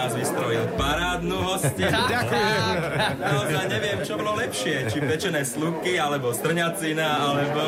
nás vystrojil parádnu hostinu. Ďakujem. Naozaj neviem, čo bolo lepšie. Či pečené slupky, alebo strňacina, alebo...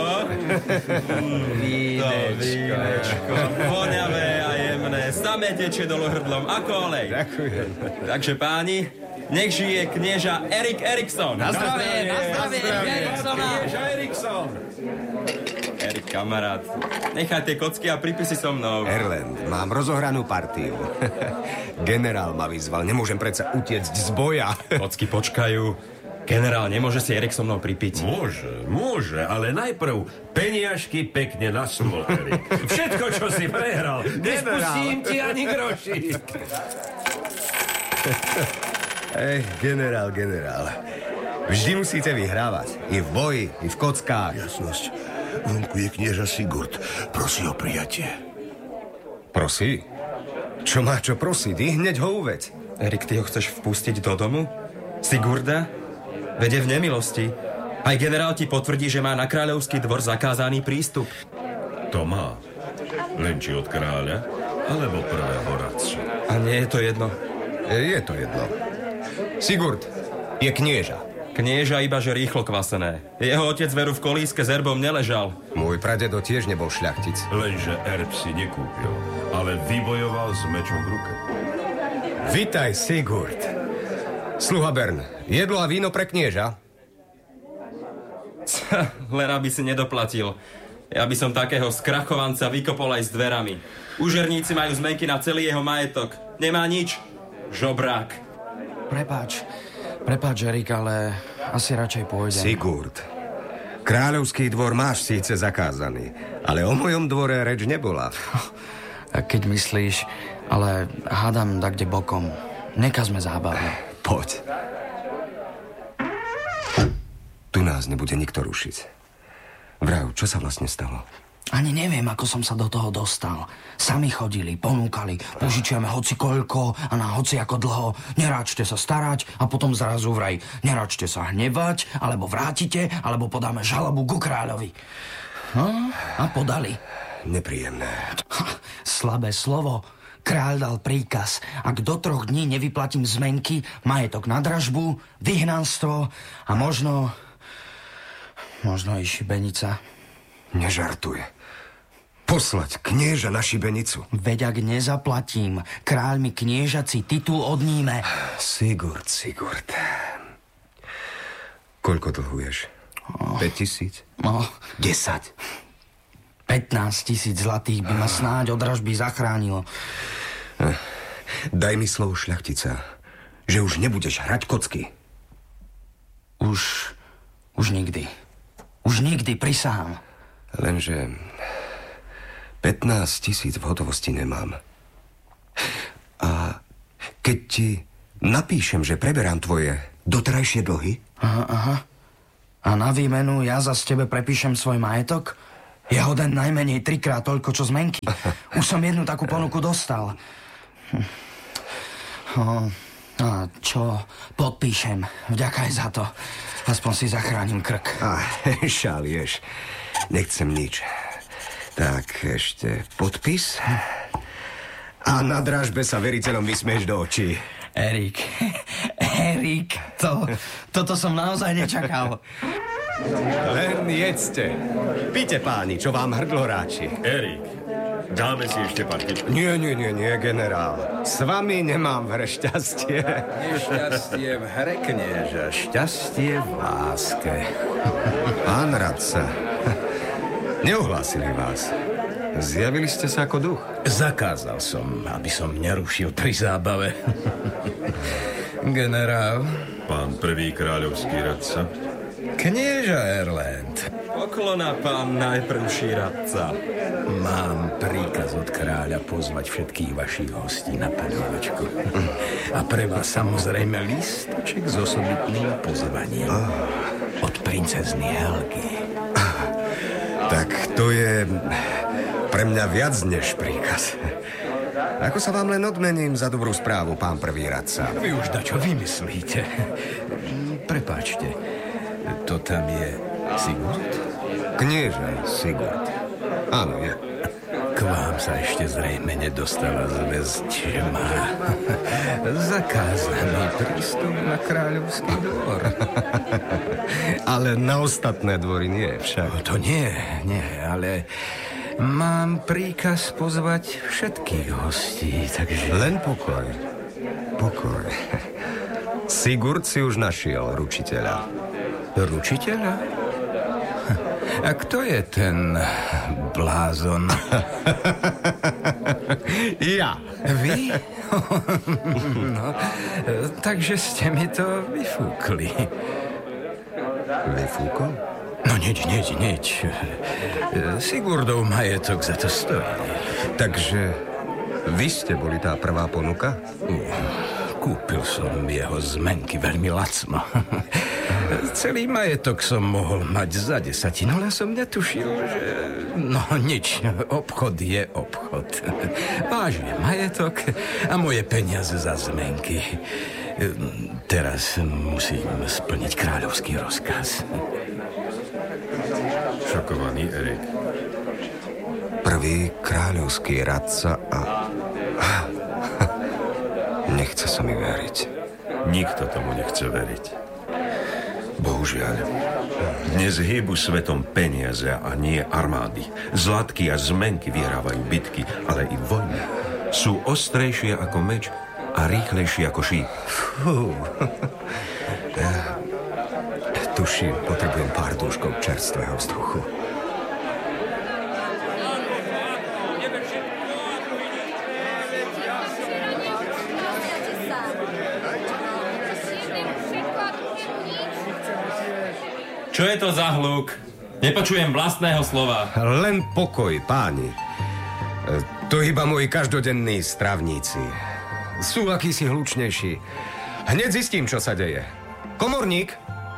Vínečko. Voňavé a jemné. Samé tečie dolu hrdlom, ako olej. Ďakujem. Takže páni, nech žije knieža Erik Erikson. Na zdravie, Knieža Erikson. Erik, kamarát, nechaj tie kocky a prípisy so mnou. Erland, mám rozohranú partiu. Generál ma vyzval, nemôžem predsa utiecť z boja. Kocky počkajú. Generál, nemôže si Erik so mnou pripiť? Môže, ale najprv peniažky pekne na stôl, Erik. Všetko, čo si prehral, nespustím ti ani grošík. Generál. Vždy musíte vyhrávať. I v boji, i v kockách. Jasnosť. Vonku je knieža Sigurd. Prosí o prijatie. Prosí? Čo má čo prosiť? I hneď ho uveď. Erik, ty ho chceš vpustiť do domu? Sigurda? Vede v nemilosti. Aj generál ti potvrdí, že má na kráľovský dvor zakázaný prístup. To má. Len či od kráľa, alebo prvého radcu. A nie je to jedno. Je to jedno. Sigurd je knieža. Knieža iba, že rýchlo kvasené. Jeho otec veru v kolíske s erbom neležal. Môj pradedo tiež nebol šľachtic. Lenže erb si nekúpil, ale vybojoval s mečom v ruke. Vitaj, Sigurd. Sluha Bern, jedlo a víno pre knieža? Len aby si nedoplatil. Ja by som takého skrachovanca vykopol aj s dverami. Úžerníci majú zmenky na celý jeho majetok. Nemá nič. Žobrák. Prepáč, Erik, ale asi radšej pôjdem. Sigurd, kráľovský dvor máš síce zakázaný, ale o mojom dvore reč nebola. Keď myslíš, ale hádam tak kde bokom. Nekazme zábavu. Poď. Tu nás nebude nikto rušiť. Vrav, čo sa vlastne stalo? Ani neviem, ako som sa do toho dostal. Sami chodili, ponúkali, požičiame hoci koľko a na hoci ako dlho. Neráčte sa starať a potom zrazu vraj neráčte sa hnevať, alebo vrátite, alebo podáme žalobu ku kráľovi. No, a podali. Nepríjemné. Slabé slovo. Kráľ dal príkaz. Ak do 3 dní nevyplatím zmenky, majetok na dražbu, vyhnanstvo a možno i šibenica. Nežartuj. Poslať knieža na šibenicu. Veď ak nezaplatím, kráľ mi kniežací titul odníme. Sigurd. Koľko dlhuješ? 5 000? 10. 15 000 zlatých by ma snáď od dražby zachránilo. Daj mi slovo šľachtica, že už nebudeš hrať kocky. Už nikdy. Už nikdy, prisahám. Lenže 15 000 v hotovosti nemám. A keď ti napíšem, že preberám tvoje doterajšie dlhy? Aha. A na výmenu ja za tebe prepíšem svoj majetok? Je hoden najmenej 3-krát toľko, čo zmenky. Už som jednu takú ponuku dostal. A čo? Podpíšem. Vďaka aj za to. Aspoň si zachránim krk. Šalieš. Nechcem nič. Tak ešte podpis. A na dražbe sa veriteľom vysmieš do očí. Erik, toto som naozaj nečakal. Len jedzte. Píte, páni, čo vám hrdlo ráči. Erik, dáme si ešte partičku. Nie, generál. S vami nemám v hre šťastie. Nešťastie v hre, knieža, šťastie v láske. Pán radca, neuhlásili vás. Zjavili ste sa ako duch. Zakázal som, aby som nerušil pri zábave. Generál. Pán prvý kráľovský radca. Knieža Erland. Poklona, pán najprvší radca. Mám príkaz od kráľa pozvať všetkých vašich hostí na polievečku. A pre vás samozrejme lístoček s osobitným pozvaním. Od princezny Helgy. Tak to je pre mňa viac než príkaz. Ako sa vám len odmením za dobrú správu, pán prvý radca? Vy už dačo vymyslíte. Prepáčte, to tam je Sigurd? Knieža Sigurd. Áno, je. vám sa ešte zrejme nedostala zväzť, že má zakázaný prístup na kráľovský dvor. Ale na ostatné dvory nie však. To nie, ale mám príkaz pozvať všetkých hostí, takže... Len pokoj. Sigurd si už našiel ručiteľa. Ručiteľa? A kto je ten blázon? Ja. Vy? No, takže ste mi to vyfúkli. Vyfúkol? No nič. Sigurdov majetok za to stojí. Takže vy ste boli tá prvá ponuka? Kúpil som jeho zmenky veľmi lacno. Celý majetok som mohol mať za 10, ale som netušil, že... No nič, obchod je obchod. Váš je majetok a moje peniaze za zmenky. Teraz musím splniť kráľovský rozkaz. Šokovaný Erik. Prvý kráľovský radca a... Nechce sa mi veriť. Nikto tomu nechce veriť. Bohužiaľ. Dnes hýbu svetom peniaze a nie armády. Zlatky a zmenky vyhrávajú bitky, ale i vojny. Sú ostrejšie ako meč a rýchlejšie ako šíp. Tuším, potrebujem pár dúškov čerstvého vzduchu. Čo je to za hluk? Nepočujem vlastného slova. Len pokoj, páni. To iba moji každodenní stravníci. Sú akýsi hlučnejší. Hneď zistím, čo sa deje. Komorník!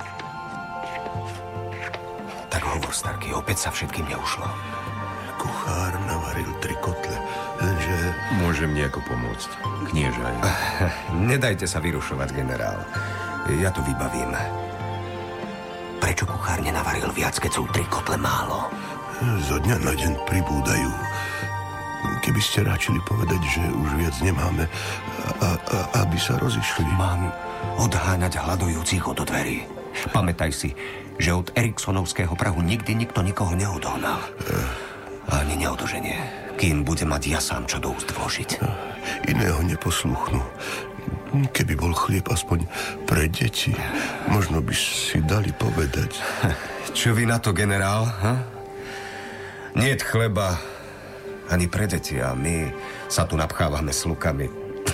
Tak hovor, starky, opäť sa všetkým neušlo. Kuchár navaril 3 kotle, lenže... Môžem nejako pomôcť, knieža. Nedajte sa vyrušovať, generál. Ja to vybavím. Prečo kuchár nenavaril viac, keď sú 3 kotle málo? Zo dňa na deň pribúdajú. Keby ste ráčili povedať, že už viac nemáme, aby sa rozišli. Mám odháňať hľadujúcich od dverí. Pamätaj si, že od Eriksonovského prahu nikdy nikto nikoho neodohnal. Ani neodoženie, kým bude mať ja sám čo do úst vložiť. Iného neposluchnú. Keby bol chlieb aspoň pre deti, možno by si dali povedať. Čo vy na to, generál? Niet chleba ani pre deti a my sa tu napchávame s lukami.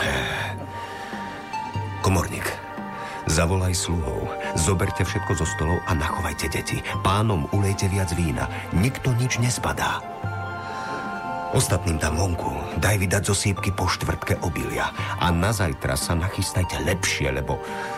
Komorník, zavolaj sluhov, zoberte všetko zo stolov a nachovajte deti. Pánom ulejte viac vína, nikto nič nespadá. Ostatným tam vonku daj vydať zo sípky po štvrtke obilia a na zajtra sa nachystajte lepšie, lebo...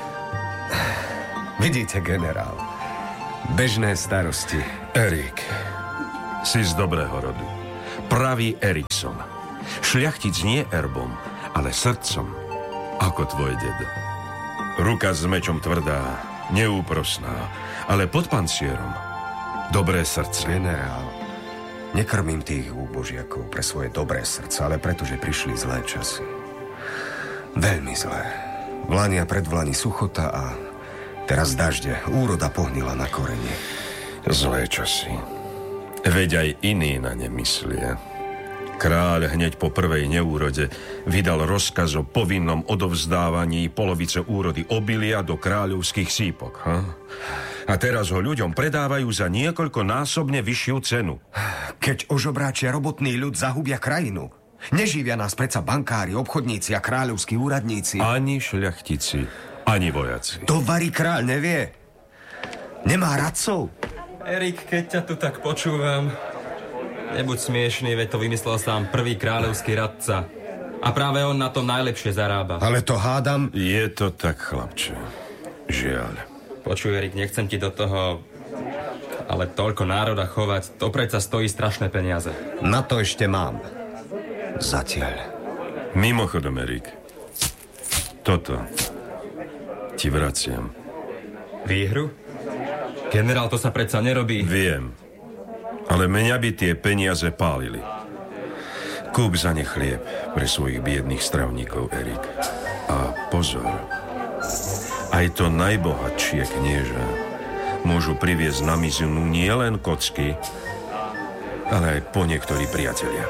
Vidíte, generál, bežné starosti. Erik, si z dobrého rodu. Pravý Erikson. Šľachtic nie erbom, ale srdcom, ako tvoj dedo. Ruka s mečom tvrdá, neúprosná, ale pod pancierom dobré srdce. Generál, nekrmím tých úbožiakov pre svoje dobré srdce, ale pretože prišli zlé časy. Veľmi zlé. Vlani a predvlani suchota a teraz dažde. Úroda pohnila na korene. Zlé časy. Veď aj iní na ne myslia. Kráľ hneď po prvej neúrode vydal rozkaz o povinnom odovzdávaní polovice úrody obilia do kráľovských sípok. A teraz ho ľuďom predávajú za niekoľkonásobne vyššiu cenu. Keď ožobráčia robotný ľud zahubia krajinu, neživia nás predsa bankári, obchodníci a kráľovskí úradníci. Ani šľachtici, ani vojaci. To varí kráľ nevie. Nemá radcov. Erik, keď ťa tu tak počúvam, nebuď smiešný, veď to vymyslel sám prvý kráľovský radca. A práve on na to najlepšie zarába. Ale to hádam... Je to tak, chlapče. Žiaľ. Počuj, Erik, nechcem ti do toho... Ale toľko národa chovať, to predsa stojí strašné peniaze. Na to ešte mám. Zatiaľ. Mimochodom, Erik, toto ti vraciam. Výhru? Generál, to sa predsa nerobí. Viem, ale mňa by tie peniaze pálili. Kúp za ne chlieb pre svojich biedných stravníkov, Erik. A pozor, aj to najbohatšie knieža môžu priviesť na mizinu nielen kocky, ale aj po niektorí priatelia.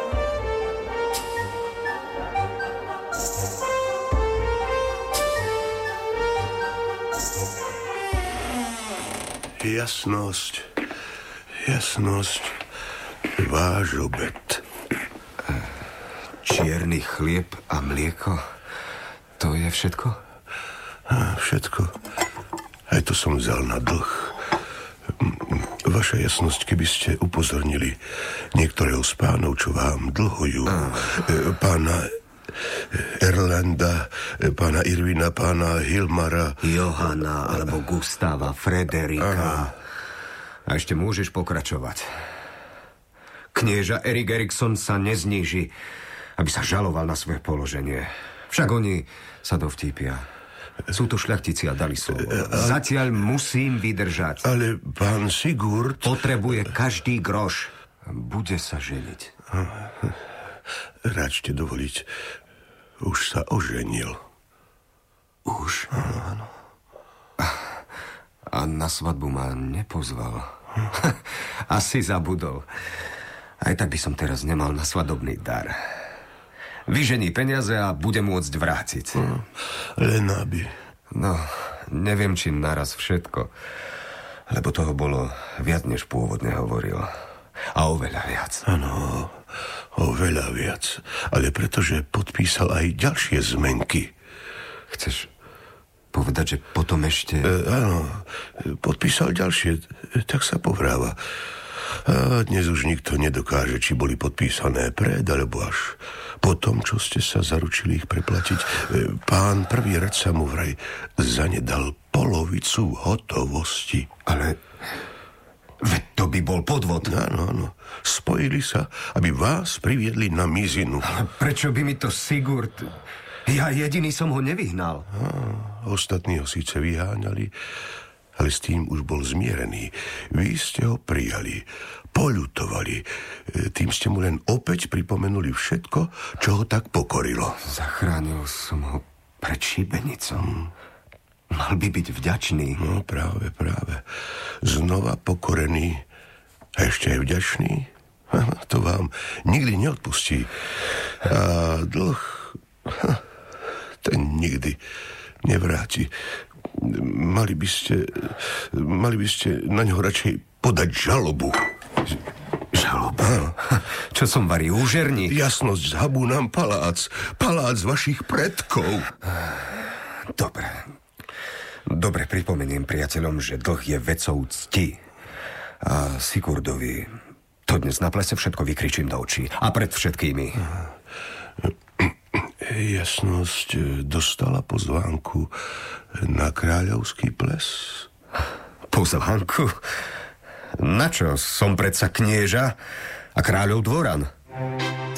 Jasnosť, váš obed. Čierny chlieb a mlieko, to je všetko? Všetko. Aj to som vzal na dlh. Vaša jasnosť, keby ste upozornili niektorého z pánov, čo vám dlhujú, pána Erlanda, pána Irvina, pána Hilmara, Johana alebo Gustava, Frederika. A ešte môžeš pokračovať. Knieža Erik Erikson sa nezníži, aby sa žaloval na svoje položenie. Však oni sa dovtípia. Sú to šľachtici a dali slovo. Zatiaľ musím vydržať. Ale pán Sigurd... Potrebuje každý groš. Bude sa ženiť. Ráčte dovoliť. Už sa oženil. Už? Áno. A na svadbu ma nepozval. Asi zabudol. Aj tak by som teraz nemal na svadobný dar. Vyžení peniaze a bude môcť vrátiť. Len aby. No, neviem, či naraz všetko. Lebo toho bolo viac, než pôvodne hovoril. A oveľa viac. Áno, oveľa viac. Ale pretože podpísal aj ďalšie zmenky. Chceš povedať, že potom ešte... Áno, podpísal ďalšie, tak sa povráva. A dnes už nikto nedokáže, či boli podpísané pred, alebo až po tom, čo ste sa zaručili ich preplatiť. Pán prvý radca mu vraj zanedal polovicu hotovosti. Ale... veď to by bol podvod. Áno. Spojili sa, aby vás priviedli na mizinu. Ale prečo by mi to Sigurd... Ja jediný som ho nevyhnal. Ostatní ho síce vyháňali, ale s tým už bol zmierený. Vy ste ho prijali, poľutovali. Tým ste mu len opäť pripomenuli všetko, čo ho tak pokorilo. Zachránil som ho pred šibenicou. Mal by byť vďačný. No práve. Znova pokorený a ešte aj vďačný. To vám nikdy neodpustí. A dlh... ten nikdy nevráti. Mali by ste na ňo radšej podať žalobu. Žalobu? Čo som varí, úžerník? Jasnosť, zhabú nám palác vašich predkov. Dobre, pripomeniem priateľom, že dlh je vecou cti. A Sigurdovi to dnes na plese všetko vykričím do očí. A pred všetkými. Jasnosť dostala pozvánku na kráľovský ples. Pozvánku? Na čo? Som predsa knieža a kráľov dvoran.